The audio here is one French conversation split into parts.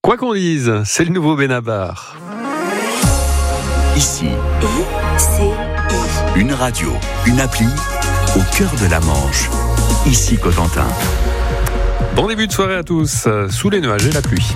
Quoi qu'on dise, c'est le nouveau Benabar. Ici, une radio, une appli, au cœur de la Manche. Ici Cotentin. Bon début de soirée à tous, sous les nuages et la pluie.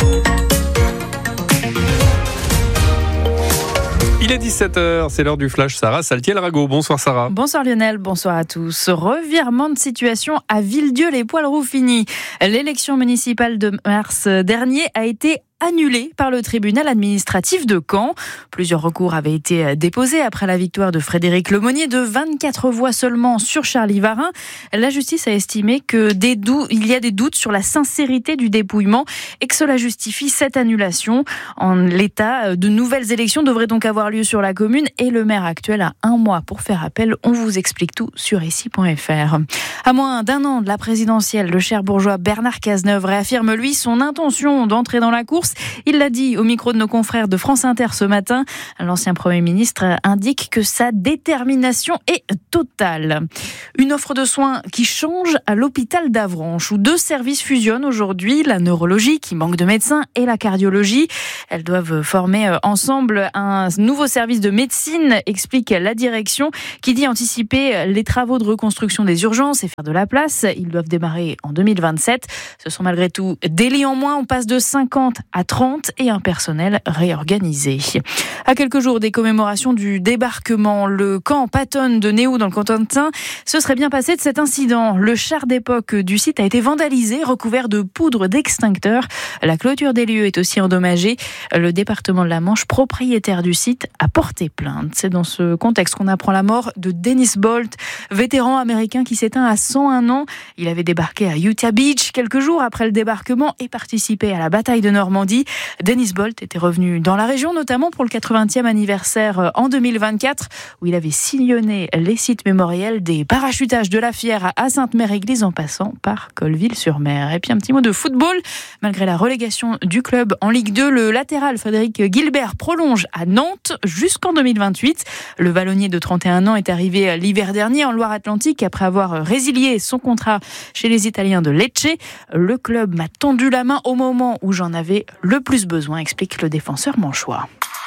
Il est 17h, c'est l'heure du flash. Sarah Saltiel-Rago. Bonsoir Sarah. Bonsoir Lionel, bonsoir à tous. Revirement de situation à Villedieu-les-Poils-Roufigny. L'élection municipale de mars dernier a été annulée par le tribunal administratif de Caen. Plusieurs recours avaient été déposés après la victoire de Frédéric Lemonnier de 24 voix seulement sur Charlie Varin. La justice a estimé qu'il y a des doutes sur la sincérité du dépouillement et que cela justifie cette annulation. En l'état, de nouvelles élections devraient donc avoir lieu sur la commune et le maire actuel a 1 mois pour faire appel. On vous explique tout sur ici.fr. À moins d'1 an de la présidentielle, le Cherbourgeois Bernard Cazeneuve réaffirme lui son intention d'entrer dans la course. Il l'a dit au micro de nos confrères de France Inter ce matin. L'ancien Premier ministre indique que sa détermination est totale. Une offre de soins qui change à l'hôpital d'Avranches, où 2 services fusionnent aujourd'hui, la neurologie qui manque de médecins et la cardiologie. Elles doivent former ensemble un nouveau service de médecine, explique la direction, qui dit anticiper les travaux de reconstruction des urgences et faire de la place. Ils doivent démarrer en 2027. Ce sont malgré tout des lits en moins. On passe de 50 à 30 et un personnel réorganisé. À quelques jours des commémorations du débarquement, le camp Pattonne de Néou dans le Cotentin se serait bien passé de cet incident. Le char d'époque du site a été vandalisé, recouvert de poudre d'extincteur. La clôture des lieux est aussi endommagée. Le département de la Manche, propriétaire du site, a porté plainte. C'est dans ce contexte qu'on apprend la mort de Dennis Bolt, vétéran américain qui s'éteint à 101 ans. Il avait débarqué à Utah Beach quelques jours après le débarquement et participé à la bataille de Normandie. Dennis Bolt était revenu dans la région, notamment pour le 80e anniversaire en 2024, où il avait sillonné les sites mémoriels des parachutages de la Fière à Sainte-Mère-Église en passant par Colleville-sur-Mer. Et puis un petit mot de football. Malgré la relégation du club en Ligue 2, le latéral Frédéric Guilbert prolonge à Nantes jusqu'en 2028. Le Vallonnier de 31 ans est arrivé l'hiver dernier en Loire-Atlantique après avoir résilié son contrat chez les Italiens de Lecce. Le club m'a tendu la main au moment où j'en avais le plus besoin, explique le défenseur manchois.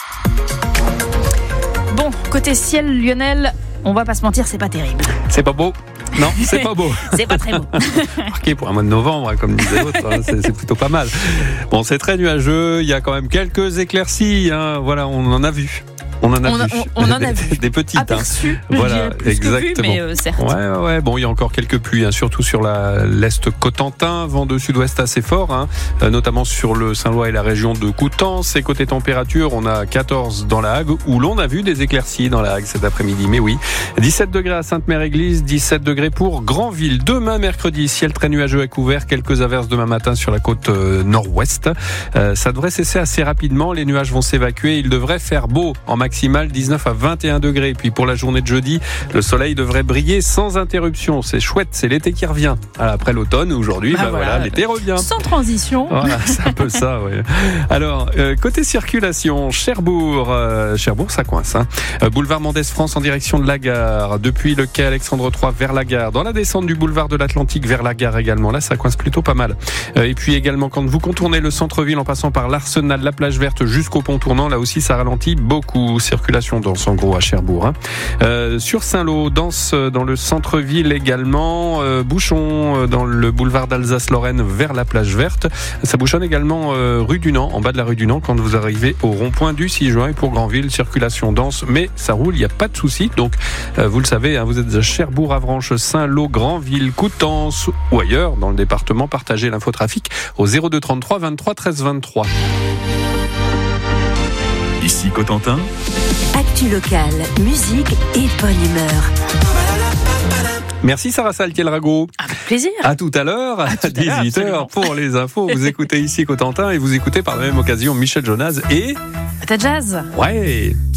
Bon, côté ciel, Lionel, on va pas se mentir, c'est pas terrible. C'est pas beau. Non, c'est pas beau. C'est pas très beau. Marqué pour un mois de novembre, comme disait l'autre, c'est plutôt pas mal. Bon, c'est très nuageux, il y a quand même quelques éclaircies, voilà, on en a vu. On en a vu des petites, aperçus, voilà, plus exactement. que vu, mais certes. Ouais. Bon, il y a encore quelques pluies, surtout sur l'est Cotentin, vent de sud-ouest assez fort, notamment sur le Saint-Lois et la région de Coutances. Et côté température, on a 14 dans la Hague, où l'on a vu des éclaircies dans la Hague cet après-midi. Mais oui, 17 degrés à Sainte-Mère-Église, 17 degrés pour Granville. Demain, mercredi, ciel très nuageux et couvert, quelques averses demain matin sur la côte nord-ouest. Ça devrait cesser assez rapidement, les nuages vont s'évacuer, il devrait faire beau en maximal 19 à 21 degrés. Puis pour la journée de jeudi, le soleil devrait briller sans interruption. C'est chouette, c'est l'été qui revient. Après l'automne, aujourd'hui, voilà, l'été revient. Sans transition. Voilà, c'est un peu ça, ouais. Alors, côté circulation, Cherbourg, ça coince. Boulevard Mendès France en direction de la gare. Depuis le quai Alexandre III vers la gare. Dans la descente du boulevard de l'Atlantique vers la gare également. Là, ça coince plutôt pas mal. Et puis également, quand vous contournez le centre-ville en passant par l'Arsenal, la plage verte jusqu'au pont tournant, là aussi, ça ralentit beaucoup. Circulation dense en gros à Cherbourg. Sur Saint-Lô, dense dans le centre-ville également. Bouchon dans le boulevard d'Alsace-Lorraine vers la plage verte. Ça bouchonne également rue du Nant, en bas de la rue du Nant, quand vous arrivez au rond-point du 6 juin. Et pour Granville, circulation dense, mais ça roule, il n'y a pas de souci. Donc, vous le savez, vous êtes à Cherbourg, Avranches, Saint-Lô, Granville, Coutances ou ailleurs dans le département. Partagez l'infotrafic au 02 33 23 13 23. Ici Cotentin. Actu locale, musique et bonne humeur. Merci Sarah Saltiel-Rago. Avec plaisir. À tout à l'heure, à 18h pour les infos. Vous écoutez ici Cotentin et vous écoutez par la même occasion Michel Jonas et... Ta jazz. Ouais.